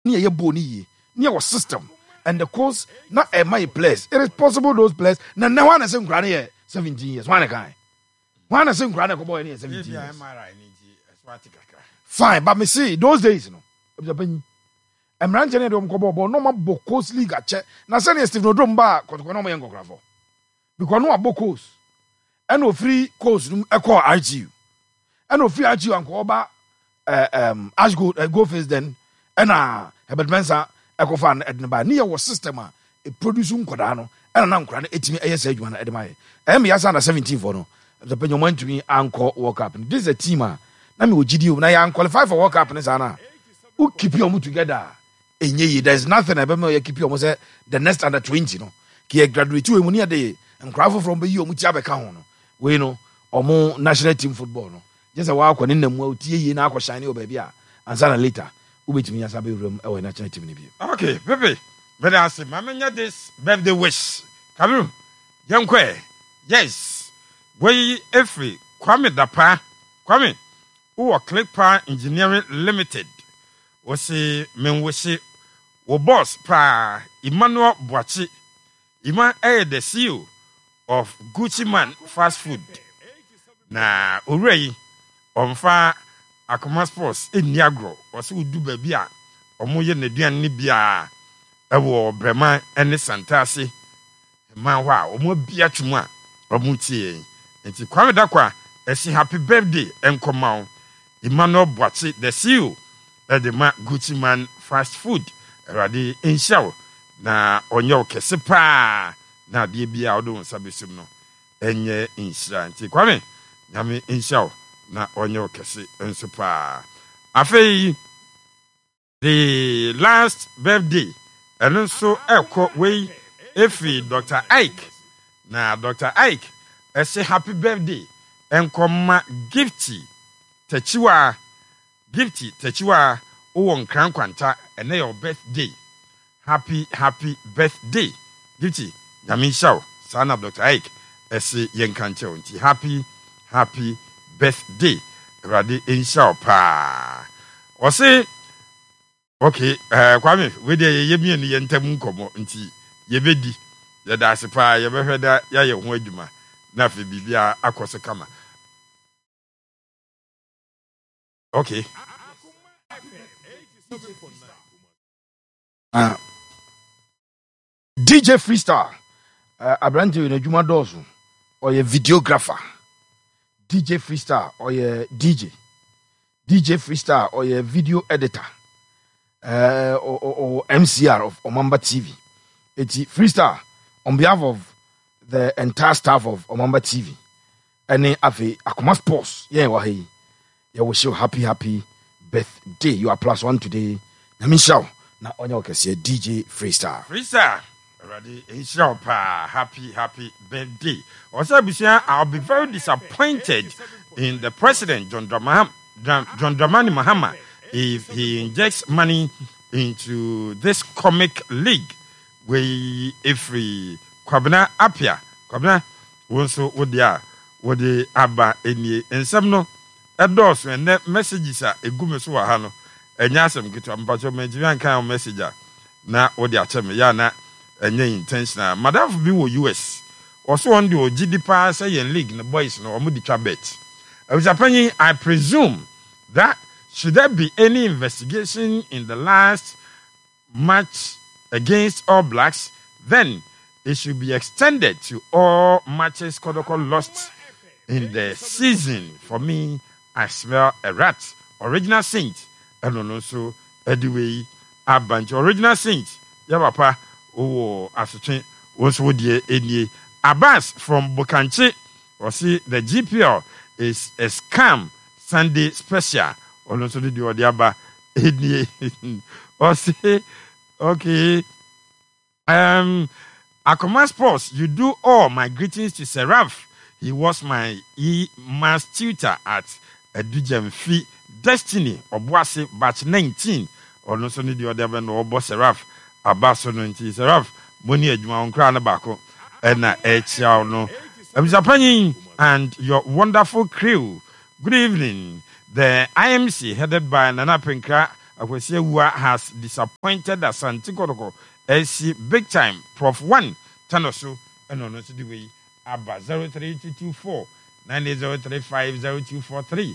near boni near our system and the course not a my place. It is possible those players now one is in granny 17 years. One guy. One is in granny boy near 17 years. Fine, but me see those days, I'm ranching at Kobo, no more Bocos League at check. Now, send Steve no drum bar, because no man go gravo. Because no Bocos. And no free course, I call IGU. And no free IGU and Koba, Ashgood, go face then. And Herbert Mensa, Echo Fan, Edinburgh, near was system, a producing Codano, and an uncle, 18 ASA, one at my. And me as under 17 for no. The penny went to me, Uncle Walk Up. This is a teamer. Nami wo GDU na ya qualify for World Cup ne sana. Who keep you together? There's nothing about you keep you say the next under 20 no. Ki graduate we money dey and crowd from be you mu tia beka ho no. We no omo national team football no. Just a wa akọ ne nam tie yi na akọ shine o ba bia answer later. Who betimi asa be room e national team ne bi. Okay, Pepe. But I say mama this birthday wish. Kabiru. Yankwe. Yes. We every Kwame Dapa. Kwame who Click Power Engineering Limited. Wasi menwisi wo boss pra Emmanuel Boachi. Ima the CEO of Gucci Man Fast Food. Na urei omfa Akoma Sports in Niagro. Wasi udu baby a omo ye neduan ni bia ewo Brema ene Santase. Man wa omo bia twum a omo tie. Enti Kwame Dakwa esi happy birthday enkomao. Emmanuel Boachi, the CEO of the Gucci Man Fast Food. Radi inshaw na onyo kese pa na de bia odo nsabesum no enye insha nti Kwame nyame inshaw na onyo kese enso pa. Afei the last birthday and so eko we efi Dr. Ike na Dr. Ike say happy birthday enkoma gifty Techiwa Uwon Kran Kwanta and your birthday. Happy birthday. Gifty Yamin Shaw, son of Dr. Ike, S.C. Yenkancho. Happy birthday. Radi in Shaw pa. Or say, okay, Kwame, with the Yemi and the Yentamunkomo, nti Yebedi, the Dasipa, you ever heard that Yaya Weduma, Nafi Bibia Akosakama. Okay. DJ Freestar. Abrante in a Juma Dozu or a videographer. DJ Freestar or a DJ. DJ Freestar or a video editor. Or MCR of Omamba TV. It's Freestar on behalf of the entire staff of Omamba TV. And then Akoma Sports. Yeah, wahi. You wish you happy birthday. You are +1 today. Namishaw na onyo kese DJ Freestar. Freestar. Already inshaw pa happy birthday. Also Bisia, I'll be very disappointed in the president John Dramani Mahama if he injects money into this comic league where every Kwabena Apia Kwabena wonso wodi aba enie ensem no edos and messages are egume so wa ha no enya asem gitu ampacho Nigerian kan message na wodi acheme ya na enya intentional madam bi wo US also on the OGD pa say yen league na boys no omo di twabet I presume that should there be any investigation in the last match against All Blacks, then it should be extended to all matches Kodoko lost in the season. For me, I smell a rat. Original Saint, and also Edway Abanch. Original Saint, Yabapa, Asutrin, was Woodye Edie. Abbas from Bokanchi, or see the GPL is a scam Sunday special. Or also the Odiaba Edie. Or say, okay. Akoma Sports, you do all my greetings to Seraph. He was my mass tutor at Edujem Fee Destiny Obuasi batch 19. Or no so need the other one or boss Seraph Abaso 90 Seraph Moni Eduma Uncrana Bako and no. Japan and your wonderful crew. Good evening. The IMC headed by Nana Pinkra Akwesi Ewua has disappointed Asante Kotoko AC big time. Prof 1 Tanoso and on the way Abba 03224 98035023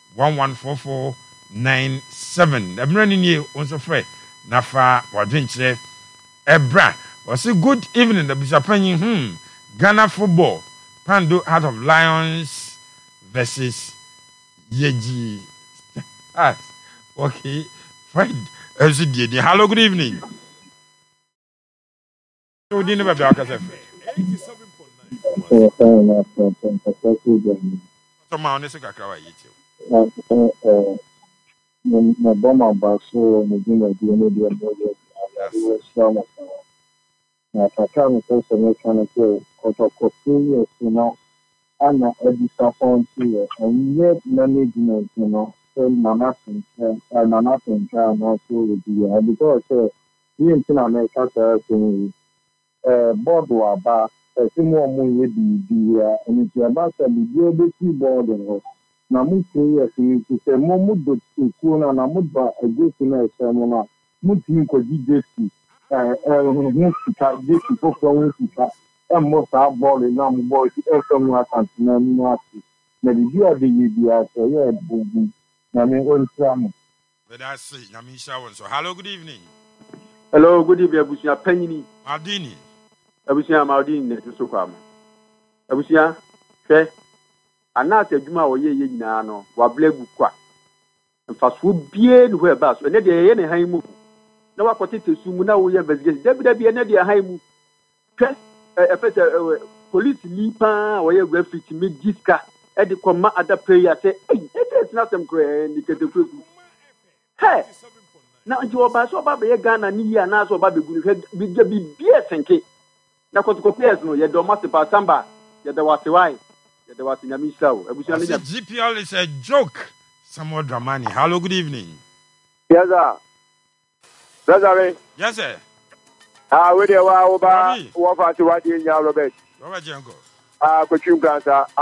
114497. The brand new also free Nafa Wadrinche Ebra. Was a good evening. The Bishapanyi Ghana football. Pando Heart of Lions versus Yeji. Okay. Fred. Hello, good evening. So, dinner baby, I can say. 87.9. Some man is a cacao. Na boma baso na jina dione dia moja Yes. shama na takano pesa mekana kwa kotokopia sino ana disappoint you and yet management so nothing na so with you because you in America so board wa ba simu omo ye bibia and it about the BBC board na mutu ya si se mo mudo ku na mudba egosi na esemo na mutu nko jesi hu sika jesi fofo hu sika mo sa ball na mo ball si efemu account na ni ati na bibia de yibia so ye bubu na me on tramu. But I see Yamisha one. So hello, good evening. Hello, good evening, Abusia Penny. Aldini. Abusia Maldini ne so kwam. Abusia, hwe anate adwuma wo ye nyina no wa blegu kwa. Mfaso bie ne ho eba so ne de ye ne han mu. Na wakotete su mu na wo ye investigation. Dabi ne de han mu. Hwe efese police ni pa wo ye grafiti me diska e de koma ada prayer say it's not them ni keteku. Hey, na nti oba so oba be Ghana ni ya na so oba be gunu hwe bi bie senke. Na kotokopies no ye do masipa samba ye de wasiwai ye de wasinyamisha o abusia ne GPL is a joke. Somewhat Dramani. Hello, good evening. Yes, sir. Yes, sir. We dey wa Rabi. fa ti wa di nya Robert. Robert Jango. Ko chim kansa.